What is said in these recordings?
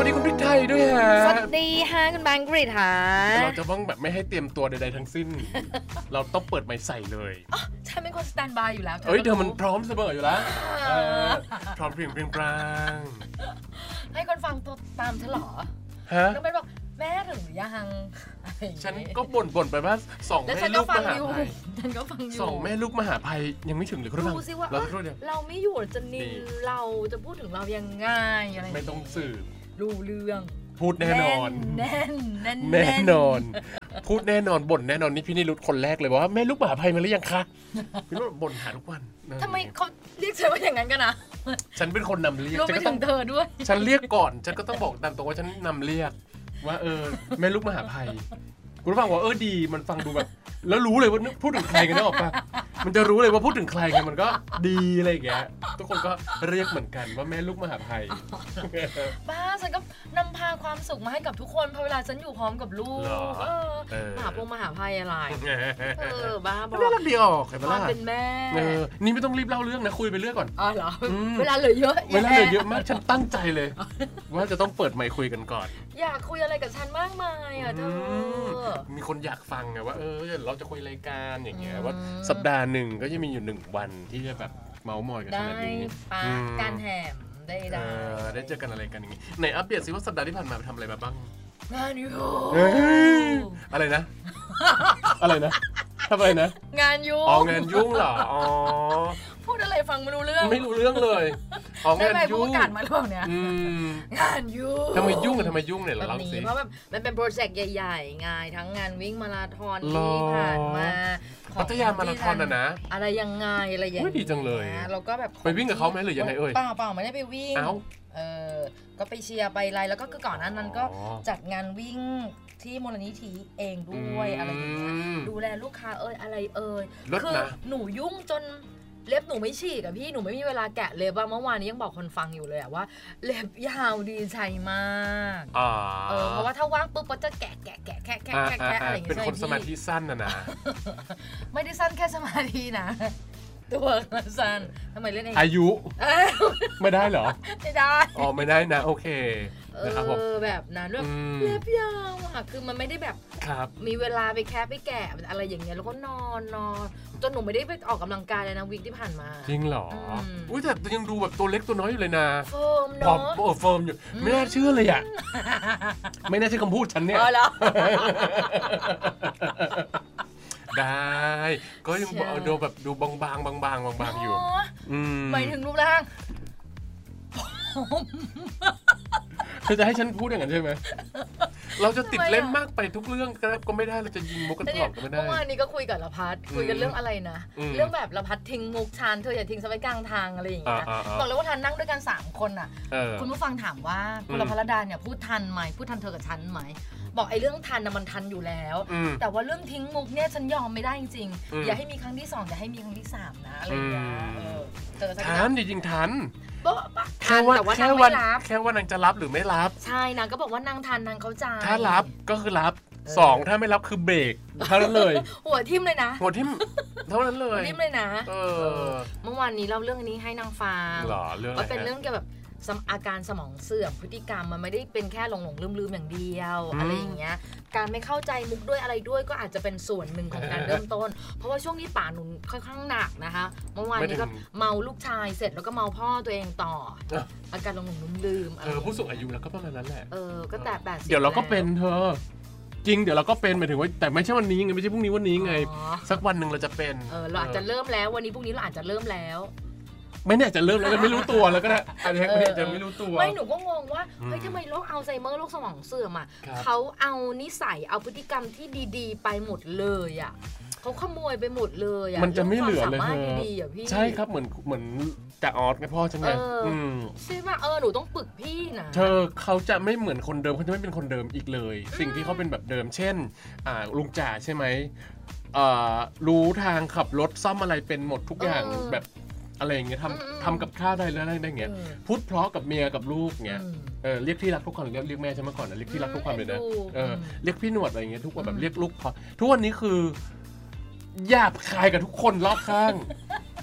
วัสดีคุณพริกไทยด้วยฮะสวัสดีฮะคุณบางกรีดฮะเราจะต้องแบบไม่ให้เตรียมตัวใดๆทั้งสิ้น เราต้องเปิดไมค์ใส่เลยฉันเป็นคนสแตนบายอยู่แล้วเธอมันพร้อมเสมออยู่แล้วพร้อมเพรียงปรางให้คนฟังตัวตามเธอหรอฮะน้องเป็นบอกแม่ถึงหรือยังฉันก็บ่นไปว่าสองแม่ลูกมหาภัยสองแม่ลูกมหาภัยยังไม่ถึงเลยคุณฟังดูสิว่าเราไม่อยู่จะนินเราจะพูดถึงเรายังไงอะไรไม่ต้องสืบรู้เรื่องพูดแน่นอนแน่นอนพูดแน่นอนบ่นแน่นอนนี่พี่นิรุตคนแรกเลยว่าแม่ลูกมหาภัยมาหรือยังคะพี่นิรุตบ่นหาทุกวันทำไมเขาเรียกฉันว่าอย่างนั้นกันนะฉันเป็นคนนำเรียกฉันก็ต้องเธอด้วยฉันเรียกก่อนฉันก็ต้องบอกตามตรงว่าฉันนำเรียกว่าแม่ลูกมหาภัยคุณฟังว่าดีมันฟังดูแบบแล้วรู้เลยว่าพูดถึงใครกันได้ออกปะมันจะรู้เลยว่าพูดถึงใครกันมันก็ดีอะไรอย่างเงี้ยทุกคนก็เรียกเหมือนกันว่าแม่ลูกมหาภัยบ้าฉันก็นำพาความสุขมาให้กับทุกคนพอเวลาฉันอยู่พร้อมกับลูกมหาภัยอะไรบ้าบอกน่ารักดีออกใครบ้างเป็นแม่นี่ไม่ต้องรีบเล่าเรื่องนะคุยไปเรื่อยก่อนเหรอเวลาเหลือเยอะมากฉันตั้งใจเลยว่าจะต้องเปิดไมค์คุยกันก่อนอยากคุยอะไรกับฉันมากมายเธอมีคนอยากฟังไงว่าเราจะคุยรายการอย่างเงี้ยว่าสัปดาห์หนึ่งก็จะมีอยู่1วันที่จะแบบเมาส์มอยกันขนาดนี้การแถมได้เจอกันอะไรกันอย่างงี้ไหนอัปเดตสิว่าสัปดาห์ที่ผ่านมาไปทำอะไรมาบ้างงานยุ่งอะไรนะทำอะไรนะงานยุ่งงานยุ่งเหรอพูดอะไรฟังไม่รู้เรื่องเลยงานยุ่งประกาศมาหรือเปล่าเนี่ยงานยุ่งทำไมยุ่งเนี่ยเราเล่าสิเพราะแบบมันเป็นโปรเจกต์ใหญ่ๆไงทั้งงานวิ่งมาราธอนที่ผ่านมาพัทยามาราธอนนะอะไรยังไงอะไรอย่างเงี้ยดีจังเลยเราก็แบบไปวิ่งกับเขาไหมหรือยังไงเปล่าไม่ได้ไปวิ่งก็ไปเชียร์ไปไลน์แล้วก็คือก่อนนั้นก็จัดงานวิ่งที่มูลนิธิเองด้วยอะไรอย่างเงี้ยดูแลลูกค้าอะไรคือหนูยุ่งจนเล็บหนูไม่ฉีกอะพี่หนูไม่มีเวลาแกะเล็บว่าเมื่อวานนี้ยังบอกคนฟังอยู่เลยอะว่าเล็บยาวดีใจมากเพราะว่าถ้าว่างปุ๊บก็จะแกะอะไรอย่างเงี้ยเป็นคนสมาธิสั้นนะไม่ได้สั้นแค่สมาธินะตัวสั้นทำไมเล่นเองอายุไม่ได้เหรอไม่ได้ไม่ได้นะโอเคนะครับผมแบบนั้นเรื่องเล็บยาวอะคือมันไม่ได้แบบมีเวลาไปแกะอะไรอย่างเงี้ยแล้วก็นอนจนหนูไม่ได้ไปออกกำลังกายเลยนะวีคที่ผ่านมาจริงเหรออุ้ยแต่ยังดูแบบตัวเล็กตัวน้อยอยู่เลยนะเฟิร์มเนาะเฟิร์มอยู่ไม่น่าเชื่อเลยอ่ะไม่น่าเชื่อคำพูดฉันเนี่ยได้ก็ยังดูแบบดูบางอยู่หมายถึงรูปร่างเธอจะให้ฉันพูดอย่างนั้นใช่ไหมเราจะติดเล่นมากไปทุกเรื่องก็ไม่ได้เราจะยิงมุกกันตลอดก็ไม่ได้เมื่อวานนี้ก็คุยกับละพัดคุยกันเรื่องอะไรนะเรื่องแบบละพัดทิ้งมุกชานเธออย่าทิ้งซะไว้กลางทางอะไรอย่างเงี้ยบอกเลยว่าทันนั่งด้วยกัน3คนอ่ะคุณผู้ฟังถามว่าคุณละพัดดาเนี่ยพูดทันไหมพูดทันเธอกับฉันไหมบอกไอ้เรื่องทันนะมันทันอยู่แล้วแต่ว่าเรื่องทิ้งมุกเนี่ยฉันยอมไม่ได้จริงๆอย่าให้มีครั้งที่2อย่าให้มีครั้งที่3นะอะไรอย่างเงี้ยทันจริงๆทันแค่ว่านางจะรับหรือไม่รับใช่นางก็บอกว่านางทันนางเข้าใจถ้ารับก็คือรับ2ถ้าไม่รับคือเบรกเท่านั้นเลยหัวทิ่มเลยนะหัวทิ่มเท่านั้นเลยทิ่มเลยนะเมื่อวานนี้เล่าเรื่องนี้ให้นางฟังว่าเป็นเรื่องเกี่ยวกับอาการสมองเสื่อมพฤติกรรมมันไม่ได้เป็นแค่หลงลืมอย่างเดียวอะไรอย่างเงี้ยการไม่เข้าใจมุกด้วยอะไรด้วยก็อาจจะเป็นส่วนหนึ่งของการเริ่มต้นเพราะว่าช่วงนี้ป่าหนุนค่อนข้างหนักนะคะเมื่อวานนี้ก็เมาลูกชายเสร็จแล้วก็เมาพ่อตัวเองต่ออาการหลงลืมผู้สูงอายุแล้วก็ประมาณนั้นแหละก็แต่80 เดี๋ยวเราก็เป็นเธอจริงเดี๋ยวเราก็เป็นหมายถึงว่าแต่ไม่ใช่วันนี้ไงไม่ใช่พรุ่งนี้วันนี้ไงสักวันนึงเราจะเป็นเราอาจจะเริ่มแล้ววันนี้พรุ่งนี้เราอาจจะเริ่มแล้วไม่เนี่ยจะเริ่มแล้วไม่รู้ตัวแล้วก็ได้อาจจะไม่รู้ตัวไม่หนูก็งงว่าเฮ้ยทำไมโรคอัลไซเมอร์โรคสมองเสื่อมอ่ะเขาเอานิสัยเอาพฤติกรรมที่ดีๆไปหมดเลยอ่ะเขาขโมยไปหมดเลยอ่ะมันจะไม่เหลือเลยพี่ใช่ครับเหมือนจากออสไงพ่อฉันไงใช่ป่ะหนูต้องปึกพี่นะเขาจะไม่เหมือนคนเดิมเขาจะไม่เป็นคนเดิมอีกเลยสิ่งที่เขาเป็นแบบเดิมเช่นลุงจ่าใช่ไหมรู้ทางขับรถซ่อมอะไรเป็นหมดทุกอย่างแบบอะไรอย่างเงี้ยทำกับข้าวได้แล้วได้เงี้ยพูดเพราะกับเมียกับลูกเงี้ยเรียกที่รักทุกคนเรียกแม่ใช่ไหมก่อนนะเรียกที่รักทุกคนเลยนะเรียกพี่หนวดอะไรเงี้ยทุกคนแบบเรียกลูกพอทุกวันนี้คือหยาบคายกับทุกคนรอบข้าง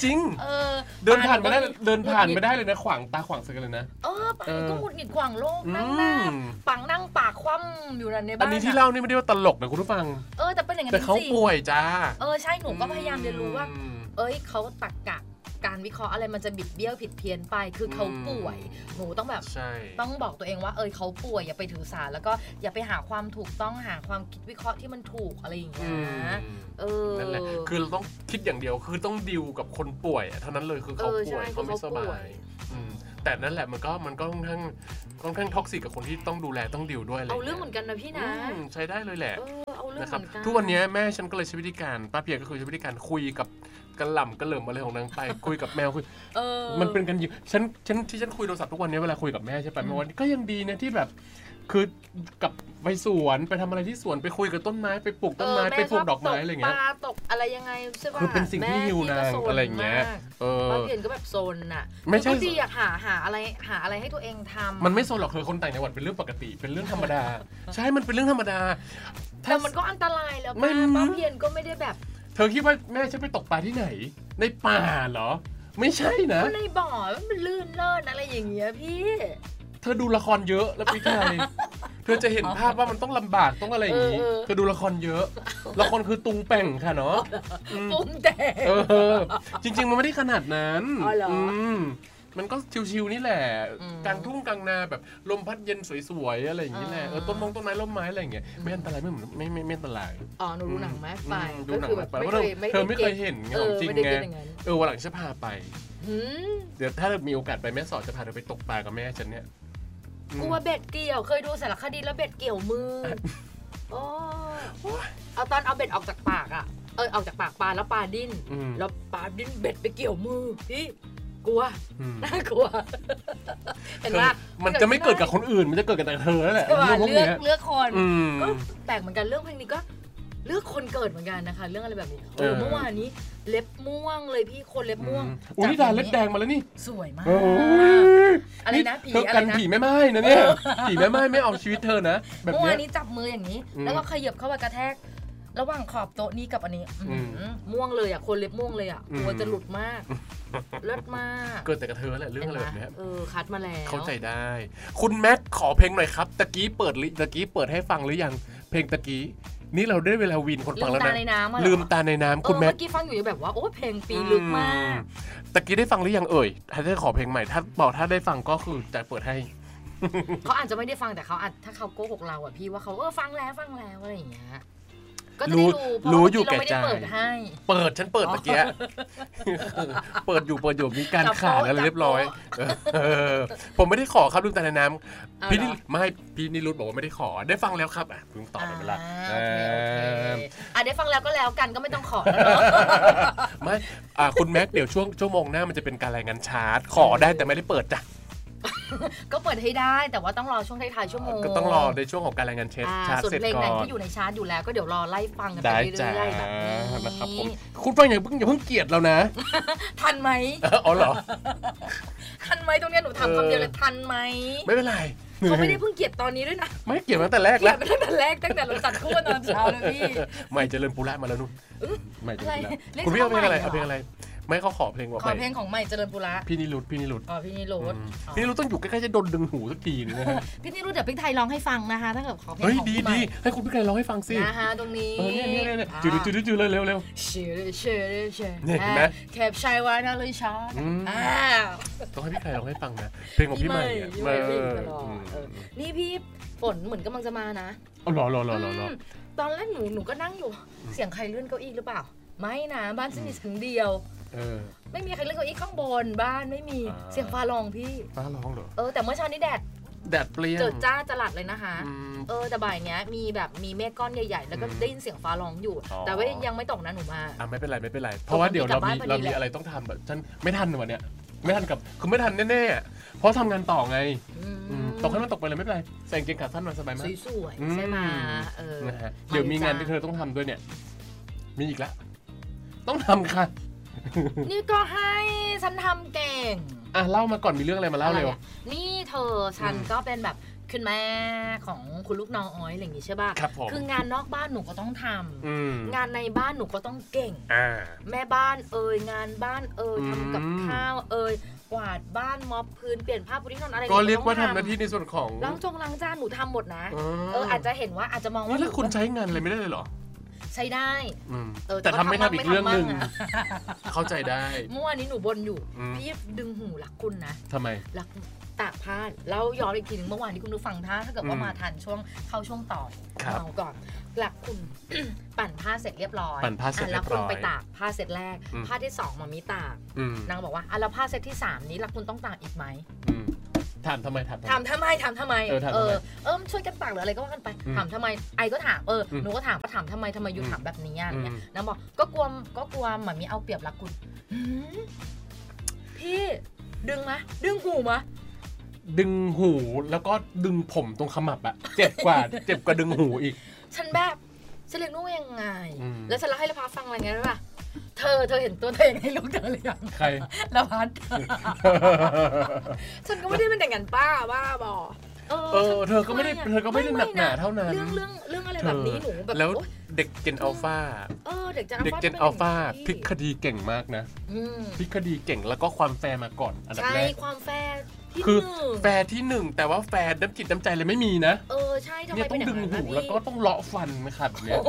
จริงเดินผ่านไม่ได้เลยนะขวางตาขวางสึกเลยนะปานก็หงุดหงิดขวางโลกนั่งหน้าปังนั่งปากคว่ำอยู่ในบ้านอันนี้ที่เล่านี่ไม่ได้ว่าตลกนะคุณผู้ฟังแต่เป็นอย่างนั้นแต่เขาป่วยจ้าใช่หนูก็พยายามเรียนรู้ว่าเขาตรรกะการวิเคราะห์อะไรมันจะบิดเบี้ยวผิดเพี้ยนไปคือเขาป่วยหนูต้องแบบต้องบอกตัวเองว่าเขาป่วยอย่าไปถือสาแล้วก็อย่าไปหาความถูกต้องหาความคิดวิเคราะห์ที่มันถูกอะไรอย่างเงี้ยนั่นแหละคือเราต้องคิดอย่างเดียวคือต้องดิวกับคนป่วยเท่านั้นเลยคือเขาป่วยเขาไม่สบายแต่นั่นแหละมันก็ค่อนข้างท็อกซิกกับคนที่ต้องดูแลต้องดิวด้วยเลยเอาเรื่องเหมือนกันนะพี่นะใช้ได้เลยแหละเอาเรื่องเหมือนกันทุกวันนี้แม่ฉันก็เลยใช้วิธีการป้าเพียก็คือใช้วิธีการคุยกับกระหล่ำกระเหลิ่มอะไรของนางไปคุยกับแมวคุยมันเป็นกันอยู่ฉันคุยโทรศัพท์ทุกวันนี้เวลาคุยกับแม่ใช่ป่ะแม่วันก็ยังดีนะที่แบบคือกับไปสวนไปทำอะไรที่สวนไปคุยกับต้นไม้ไปปลูกต้นไม้ไปปลูกดอกไม้อะไรเงี้ยปลาตกอะไรยังไงใช่ป่ะคือเป็นสิ่งที่ฮิวนางอะไรเงี้ยป้าเพียนก็แบบโซนน่ะไม่ใช่ดีอยากหาอะไรให้ตัวเองทำมันไม่โซนหรอกคือคนต่างจังหวัดเป็นเรื่องปกติเป็นเรื่องธรรมดาใช่มันเป็นเรื่องธรรมดาแต่มันก็อันตรายแล้วป้าเพียนก็ไม่ได้แบบเธอคิดว่าแม่ฉันไปตกปลาที่ไหนในป่าเหรอไม่ใช่นะในบ่อมันลื่นเลิ่นอะไรอย่างเงี้ยพี่เธอดูละครเยอะแล้วพี่ไทยเธอจะเห็นภาพว่ามันต้องลำบากต้องอะไรอย่างนี้เธอดูละครเยอะละครคือตุงแป่งค่ะเนาะตุงแต่จริงๆมันไม่ได้ขนาดนั้นมันก็ชิวๆนี่แหละกลางทุ่งกลางนาแบบลมพัดเย็นสวยๆอะไรอย่างนี้แหละต้นไม้ร่มไม้อะไรอย่างเงี้ยไม่อันตรายไม่เหมือนไม่อันตรายหนูดูหนังไหมไปดูหนังไปเพราะเธอไม่เคยเห็นของจริงไงวันหลังจะพาไปเดี๋ยวถ้ามีโอกาสไปแม่สอดจะพาเธอไปตกปลากับแม่ฉันเนี่ยกลัวเบ็ดเกี่ยวเคยดูสารคดีแล้วเบ็ดเกี่ยวมือเอาตอนเอาเบ็ดออกจากปากออกจากปากปลาแล้วปลาดิ้นแล้วปลาดิ้นเบ็ดไปเกี่ยวมือพี่กลัวน่ากลัวเห็นว่ามันจะไม่เกิดกับคนอื่นมันจะเกิดกับแต่เธอแล้วแหละเลือกคนก็แปลกเหมือนกันเรื่องเพลงนี้ก็เลือกคนเกิดเหมือนกันนะคะเรื่องอะไรแบบนี้เมื่อวานนี้เล็บม่วงเลยพี่คนเล็บม่วงนี่ดาเล็บแดงมาแล้วนี่สวยมากอะไรนะผีอะไรนะผีแม่ไม้นะเนี่ยผีแม่ไม้ไม่เอาชีวิตเธอนะแบบนี้เมื่อวานนี้จับมืออย่างนี้แล้วก็ขยับเข้าไปกระแทกระหว่างขอบโต๊ะนี้กับอันนี้ม่วงเลยคนเล็บม่วงเลยกลัวจะหลุดมากเลิศมากเกิดแต่กับเธอแหละเรื่องอะไรแบบนี้คัดมาแล้วเข้าใจได้คุณแม็กขอเพลงหน่อยครับตะกี้เปิดให้ฟังหรือยังเพลงตะกี้นี่เราได้เวลาวินคนฟังแล้วนะลืมตาในน้ำคุณแม็กเมื่อกี้ฟังอยู่แบบว่าโอ้เพลงปีลึกมากตะกี้ได้ฟังหรือยังถ้าได้ขอเพลงใหม่ถ้าได้ฟังก็คือจะเปิดให้เขาอาจจะไม่ได้ฟังแต่เขาอาจถ้าเขาโกหกเราพี่ว่าเขาฟังแล้วอะไรอย่างเงี้ยก็จะได้รู้อยู่แก่ใจฉันเปิดตะกี้เปิดอยู่มีการขาดอะไรเรียบร้อยผมไม่ได้ขอครับลืมตาในน้ำพี่นิรุตบอกว่าไม่ได้ขอได้ฟังแล้วครับเพิ่งตอบไปเวลาได้ฟังแล้วก็แล้วกันก็ไม่ต้องขอแล้วเนาะไม่คุณแม็กเดี๋ยวชั่วโมงหน้ามันจะเป็นการรายงานชาร์ตขอได้แต่ไม่ได้เปิดจ้ะก็เปิดให้ได้แต่ว่าต้องรอช่วงท้ายๆชั่วโมงก็ต้องรอในช่วงของการรายงานชาร์ตเสร็จก่อนส่วนเพลงไหนที่อยู่ในชาร์ตอยู่แล้วก็เดี๋ยวรอไล่ฟังกันไปเรื่อยๆแบบนี้นะครับผมคุณฟังอย่าเพิ่งเกลียดเรานะทันไหมเหรอทันไหมตรงนี้หนูทำคำเดียวเลยทันไหมไม่เป็นไรเขาไม่ได้เพิ่งเกลียดตอนนี้ด้วยนะไม่เกลียดตั้งแต่แรกแล้วตั้งแต่เราจัดคู่ตอนเช้าเลยพี่ใหม่เจริญปุระมาแล้วนู่นใหม่เจริญปุระคุณพี่เอาเพลงอะไรไม่เขาขอเพลงว่าขอเพลงของใหม่เจริญปุระพี่นิรุตพี่นิรุตต้องอยู่ใกล้ๆจะโดนดึงหูสักทีนึงนะฮะพี่นิรุตเดี๋ยวพี่ไทยร้องให้ฟังนะคะถ้าเกิดขอเพลงของพี่ใหม่ให้คุณพี่ไทยร้องให้ฟังสินะคะตรงนี้เนี่ยจืดเลยเร็วเห็นไหมแคบชายไว้นะเลยช้าต้องให้พี่ไทยร้องให้ฟังนะเพลงของพี่ใหม่นี่พี่ฝนเหมือนกำลังจะมานะหรอตอนแรกหนูก็นั่งอยู่เสียงใครเลื่อนเก้าอี้หรือเปล่าไม่นะบ้านสนิทถึงเดียวไม่มีใครเล่นเก้าอี้ข้างบนบ้านไม่มีเสียงฟ้าร้องพี่ฟ้าร้องเหรอแต่เมื่อเช้านี้แดดเปรี้ยงเจิดจ้าจรัสเลยนะคะแต่บ่ายเนี้ยมีเมฆก้อนใหญ่ๆแล้วก็ได้ยินเสียงฟ้าร้องอยู่แต่ว่ายังไม่ตกนะหนูมาไม่เป็นไรเพราะว่าเดี๋ยวเรามีอะไรต้องทำแบบฉันไม่ทันวันเนี้ยไม่ทันกับคือไม่ทันแน่ๆเพราะทำงานต่อไงตกให้มันตกไปเลยไม่เป็นไรใส่กางเกงขาสั้นมาสบายมากสวยๆใช่ไหมนะฮะเดี๋ยวมีงานที่เธอต้องทำด้วยเนี่ยมีอีกแล้วต้องทำค่ะนี่ก็ให้ฉันทำเก่งเล่ามาก่อนมีเรื่องอะไรมาเล่าเร็วนี่เธอฉันก็เป็นแบบคุณแม่ของคุณลูกน้องอ้อยอะไรอย่างงี้ใช่ป่ะคืองานนอกบ้านหนูก็ต้องทำงานในบ้านหนูก็ต้องเก่งแม่บ้านงานบ้านทำกับข้าวกวาดบ้านม็อบพื้นเปลี่ยนผ้าปูที่นอนอะไรก็เรียกว่าทำหน้าที่ในส่วนของล้างจานหนูทำหมดนะอาจจะเห็นว่าอาจจะมองว่าแล้วคุณใช้งานอะไรไม่ได้เลยเหรอใช้ได้แต่ทำไม่ทำอีกเรื่องนึงเข้าใจได้เมื่อวานนี้หนูบ่นอยู่พี่ดึงหูรักคุณนะทำไมรักตากผ้าแล้วย้อนอีกทีนึงเมื่อวานที่คุณดูฟังถ้าเกิดว่ามาทันช่วงเข้าช่วงต่อเอาก่อนหลักคุณ ปั่นผ้าเสร็จเรียบร้อยแล้วคุณไปตากผ้าเสร็จแรกผ้าที่2มามีตากนางบอกว่าแล้วผ้าเซตที่3นี้หลักคุณต้องตากอีกไหมถามทำไมช่วยกันตากหรืออะไรก็ว่ากันไปถามทำไมไอก็ถามหนูก็ถามทำไมอยู่ถามแบบนี้อะไรเงี้ยนางบอกก็กลัวหมามีเอาเปรียบหลักคุณพี่ดึงหูมะดึงหูแล้วก็ดึงผมตรงขมับอะเจ็บกว่าดึงหูอีกฉันแบบฉันเลี้ยงลูกยังไงแล้วฉันเล่าให้ละพัดฟังอะไรเงี้ยรู้ป่ะเธอเห็นตัวเธอให้ลูกเธอหรือยังใครละพัดฉันก็ไม่ได้เป็นแต่งงานป้าบ้าบอเธอก็ไม่ได้หนักหนาเท่านั้นเรื่องอะไรแบบนี้หนูแบบแล้วเด็กเจนอัลฟาเด็กเจนอัลฟาพลิกคดีเก่งมากนะพลิกคดีเก่งแล้วก็ความแฟร์มาก่อนอันดับแรกใช่ความแฟร์คือแฟร์ที่1แต่ว่าแฟร์น้ำจิตน้ำใจเลยไม่มีนะใช่ทำไมต้องดึงหูแล้วก็ต้องเลาะฟันนะครับเนี่ย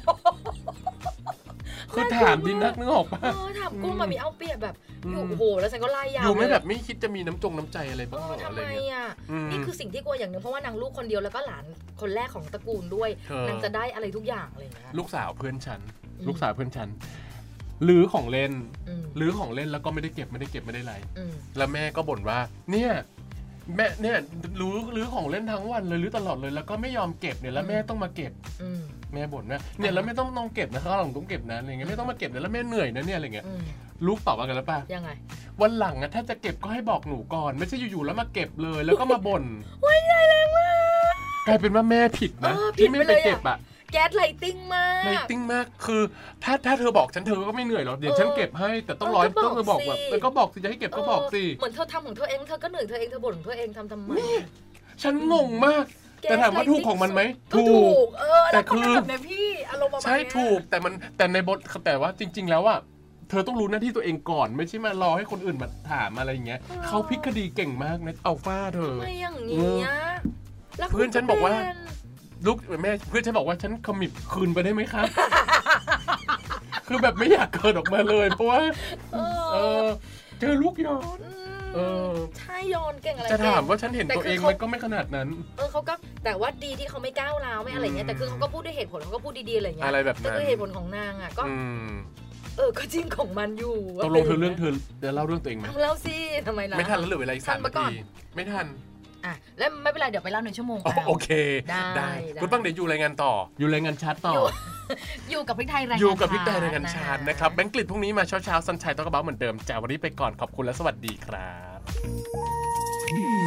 คือถามดินักนึกออกป่ะถามกูมามีเอาเปรียบแบบอยู่โอ้โหแล้วฉันก็ไล่ยาวอยู่ไม่แบบไม่คิดจะมีน้ำใจอะไรบ้างทำไมอ่ะนี่คือสิ่งที่กลัวอย่างนึงเพราะว่านางลูกคนเดียวแล้วก็หลานคนแรกของตระกูลด้วยนางจะได้อะไรทุกอย่างอะไรเงี้ยลูกสาวเพื่อนฉันหรือของเล่นแล้วก็ไม่ได้เก็บไม่ได้ไรแล้วแม่ก็บ่นว่าเนี่ยแม่เนี่ยรื้อของเล่นทั้งวันเลยรื้อตลอดเลยแล้วก็ไม่ยอมเก็บเนี่ยแล้วแม่ต้องมาเก็บแม่บ่นว่าเนี่ยแล้วไม่ต้องเก็บนะข้าวหลังต้องเก็บนะอะไรเงี้ยไม่ต้องมาเก็บเนี่ยแล้วแม่เหนื่อยนะเนี่ยอะไรเงี้ยลูกตอบว่ากันแล้วป่ะยังไงวันหลังอะถ้าจะเก็บก็ให้บอกหนูก่อนไม่ใช่อยู่ๆแล้วมาเก็บเลยแล้วก็มาบ่นว้ายแรงมากกลายเป็นว่าแม่ผิดนะที่ไม่ไปเก็บอะแก๊สไลติ้งมากคือถ้าเธอบอกฉันเธอก็ไม่เหนื่อยหรอกเดี๋ยวฉันเก็บให้แต่ต้องบอกแบบก็บอกสิจะให้เก็บก็บอกสิเหมือนเธอทำของเธอเองเธอก็เหนื่อยเธอเองเธอบ่นของเธอเองทำไมฉันงงมากแต่ถามว่าถูกของมันไหมถูกแต่คือแบบพี่อารมณ์ประมาณนี้ใช่ถูกแต่ในบทแต่ว่าจริงๆแล้วอะเธอต้องรู้หน้าที่ตัวเองก่อนไม่ใช่มารอให้คนอื่นมาถามอะไรอย่างเงี้ยเขาพลิกคดีเก่งมากนะอัลฟาเธอทำไมอย่างนี้เพื่อนฉันบอกว่าลูกแม่เพื่อนฉันบอกว่าฉันคอมมิตคืนไปได้ไหมครับ คือแบบไม่อยากเกิดออกมาเลยเพราะว่าเจอลูกย้อนใช่ย้อนเก่งอะไรจะถามว่าฉันเห็นตัวเองมันก็ไม่ขนาดนั้นเขาก็แต่ว่าดีที่เขาไม่ก้าวร้าวไม่อะไรเงี้ยแต่คือเขาก็พูดด้วยเหตุผลเขาก็พูดดีๆอะไรเงี้ยอะไรแบบนั้นแต่ด้วยเหตุผลของนางอ่ะก็ก็จริงของมันอยู่ตกลงเธอเดี๋ยวเล่าเรื่องตัวเองไหมเล่าสิทำไมล่ะไม่ทันแล้วเหลือเวลาอีก3 นาทีไม่ทันแล้วไม่เป็นไรเดี๋ยวไปเล่า1 ชั่วโมงโอเคได้คุณบ้างเดี๋ยวอยู่รายงานต่ออยู่รายงานชาร์ตต่ออยู่กับพริกไทยรายงานอยู่กับพริกไทยรายงานชาร์ตนะครับแบงค์กฤษพรุ่งนี้มาเช้าซันชัยต้องกระเป๋าเหมือนเดิมจากวันนี้ไปก่อนขอบคุณและสวัสดีครับ